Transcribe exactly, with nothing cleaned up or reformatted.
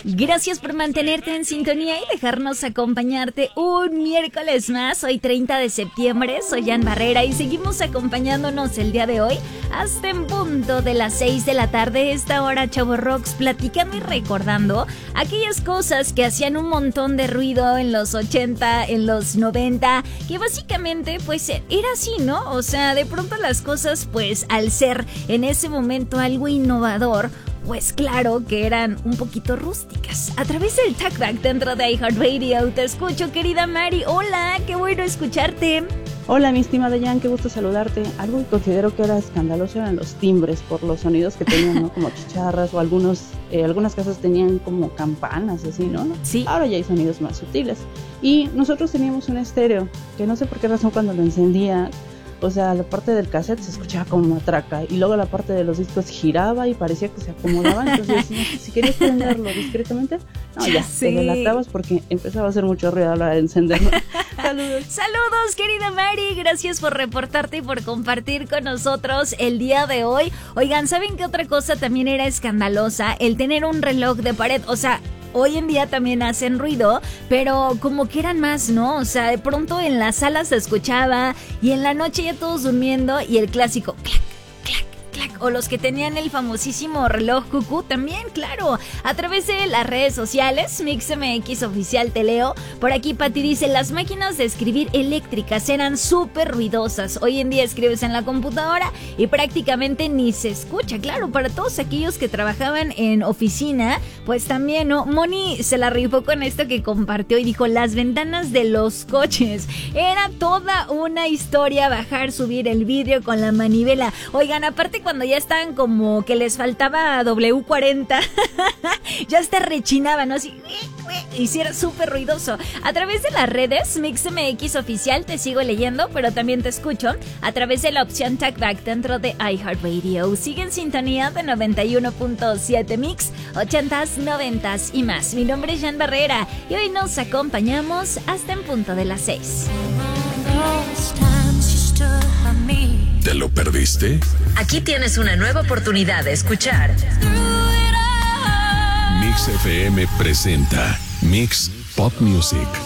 Gracias por mantenerte en sintonía y dejarnos acompañarte un miércoles más. Hoy treinta de septiembre, soy Jan Barrera y seguimos acompañándonos el día de hoy hasta en punto de las seis de la tarde. Esta hora, Chavo Rocks, platicando y recordando aquellas cosas que hacían un montón de ruido en los ochenta, en los noventa, que básicamente pues era así, ¿no? O sea, de pronto las cosas pues al ser en ese momento algo innovador, pues claro que eran un poquito rústicas. A través del Talkback dentro de iHeartRadio te escucho, querida Mari. Hola, qué bueno escucharte. Hola, mi estimada Jan, qué gusto saludarte. Algo que considero que era escandaloso eran los timbres por los sonidos que tenían, ¿no? Como chicharras o algunos, eh, algunas casas tenían como campanas, así, ¿no? Sí. Ahora ya hay sonidos más sutiles. Y nosotros teníamos un estéreo que no sé por qué razón cuando lo encendía, o sea, la parte del cassette se escuchaba como matraca y luego la parte de los discos giraba y parecía que se acomodaba. Entonces, si, si querías prenderlo discretamente, no, ya, sí. te delatabas porque empezaba a hacer mucho ruido a la hora de encenderlo. Saludos. Saludos, querida Mari. Gracias por reportarte y por compartir con nosotros el día de hoy. Oigan, ¿saben qué otra cosa también era escandalosa? El tener un reloj de pared. O sea, hoy en día también hacen ruido, pero como que eran más, ¿no? O sea, de pronto en la sala se escuchaba y en la noche ya todos durmiendo y el clásico clac, clac, clac. O los que tenían el famosísimo reloj cucú también, claro. A través de las redes sociales, MixMX Oficial te leo. Por aquí Pati dice, las máquinas de escribir eléctricas eran súper ruidosas. Hoy en día escribes en la computadora y prácticamente ni se escucha. Claro, para todos aquellos que trabajaban en oficina, pues también, ¿no? Moni se la rifó con esto que compartió y dijo, las ventanas de los coches. Era toda una historia bajar, subir el vidrio con la manivela. Oigan, aparte cuando ya estaban como que les faltaba doble u cuarenta, ya hasta rechinaba, ¿no? Así, y sí era súper ruidoso. A través de las redes, MixMX Oficial, te sigo leyendo, pero también te escucho a través de la opción Talkback dentro de iHeartRadio. Sigue en sintonía de noventa y uno punto siete Mix, ochentas, noventas y más. Mi nombre es Jan Barrera y hoy nos acompañamos hasta en punto de las seis. ¿Te lo perdiste? Aquí tienes una nueva oportunidad de escuchar. Mix F M presenta Mix Pop Music.